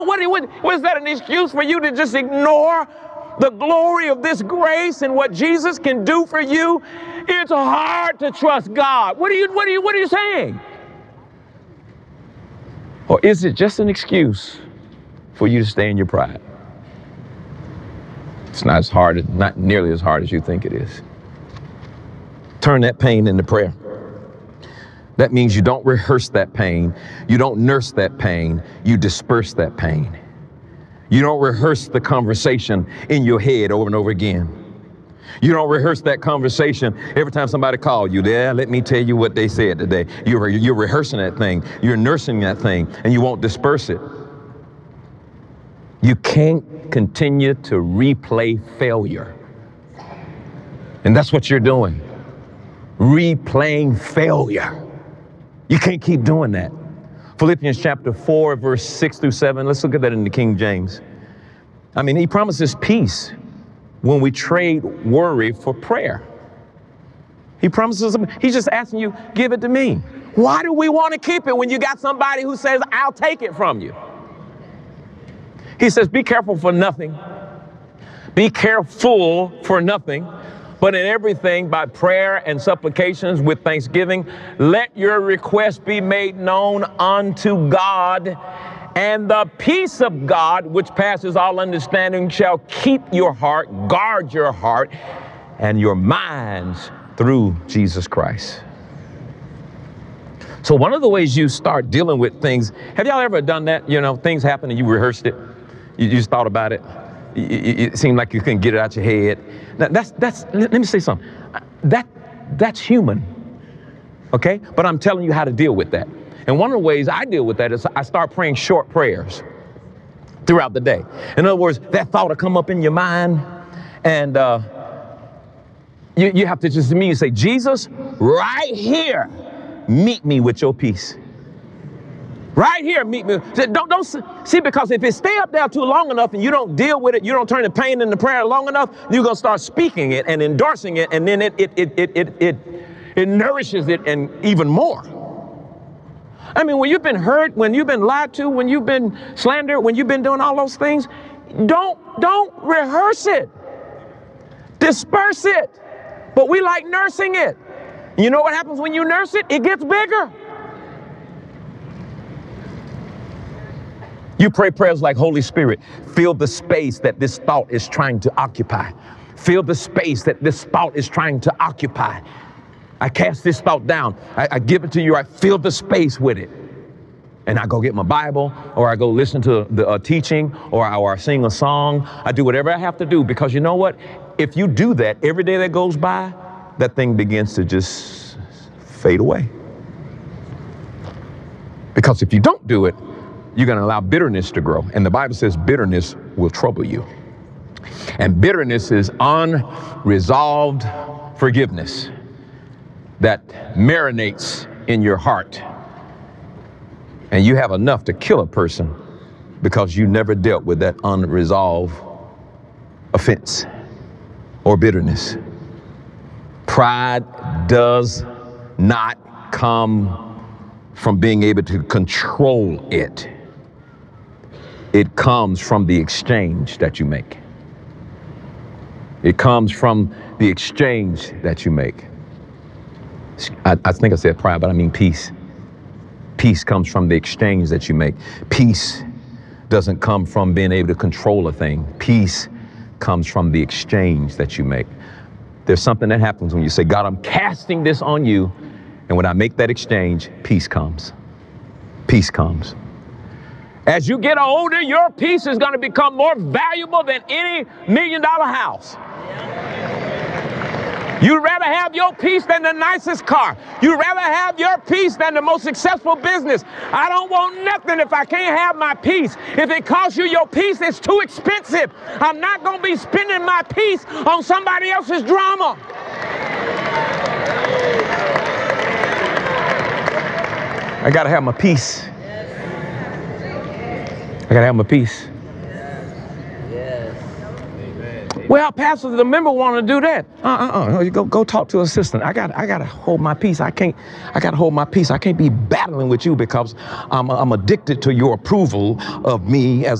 Was that an excuse for you to just ignore the glory of this grace and what Jesus can do for you? It's hard to trust God. What are you saying? Or is it just an excuse for you to stay in your pride? It's not nearly as hard as you think it is. Turn that pain into prayer. That means you don't rehearse that pain. You don't nurse that pain. You disperse that pain. You don't rehearse the conversation in your head over and over again. You don't rehearse that conversation every time somebody calls you. There, let me tell you what they said today. You're rehearsing that thing. You're nursing that thing, and you won't disperse it. You can't continue to replay failure. And that's what you're doing. Replaying failure. You can't keep doing that. Philippians chapter 4, verse 6 through 7. Let's look at that in the King James. I mean, he promises peace when we trade worry for prayer. He promises, he's just asking you, give it to me. Why do we want to keep it when you got somebody who says, I'll take it from you? He says, be careful for nothing. Be careful for nothing. But in everything, by prayer and supplications with thanksgiving, let your requests be made known unto God. And the peace of God, which passes all understanding, shall keep your heart, guard your heart, and your minds through Jesus Christ. So one of the ways you start dealing with things, have y'all ever done that? You know, things happen and you rehearsed it. You just thought about it. It seemed like you couldn't get it out your head. Now, let me say something. That's human, okay? But I'm telling you how to deal with that. And one of the ways I deal with that is I start praying short prayers throughout the day. In other words, that thought will come up in your mind, and you have to just immediately say, Jesus, right here, meet me with your peace. Right here, meet me. Don't see, because if it stay up there too long enough and you don't deal with it, you don't turn the pain into prayer long enough, you're gonna start speaking it and endorsing it, and then it nourishes it and even more. I mean, when you've been hurt, when you've been lied to, when you've been slandered, when you've been doing all those things, don't rehearse it. Disperse it. But we like nursing it. You know what happens when you nurse it? It gets bigger. You pray prayers like, Holy Spirit, fill the space that this thought is trying to occupy. Fill the space that this thought is trying to occupy. I cast this thought down. I give it to you. I fill the space with it. And I go get my Bible, or I go listen to the teaching, or I sing a song. I do whatever I have to do, because you know what? If you do that every day that goes by, that thing begins to just fade away. Because if you don't do it, you're going to allow bitterness to grow. And the Bible says bitterness will trouble you. And bitterness is unresolved forgiveness that marinates in your heart. And you have enough to kill a person because you never dealt with that unresolved offense or bitterness. Pride does not come from being able to control it. It comes from the exchange that you make. It comes from the exchange that you make. I think I said pride, but I mean peace. Peace comes from the exchange that you make. Peace doesn't come from being able to control a thing. Peace comes from the exchange that you make. There's something that happens when you say, God, I'm casting this on you. And when I make that exchange, peace comes. Peace comes. As you get older, your peace is going to become more valuable than any $1 million house. You'd rather have your peace than the nicest car. You'd rather have your peace than the most successful business. I don't want nothing if I can't have my peace. If it costs you your peace, it's too expensive. I'm not going to be spending my peace on somebody else's drama. I got to have my peace. I got to have my peace. Well, Pastor, the member want to do that. Go talk to assistant. I gotta hold my peace. I gotta hold my peace. I can't be battling with you because I'm addicted to your approval of me as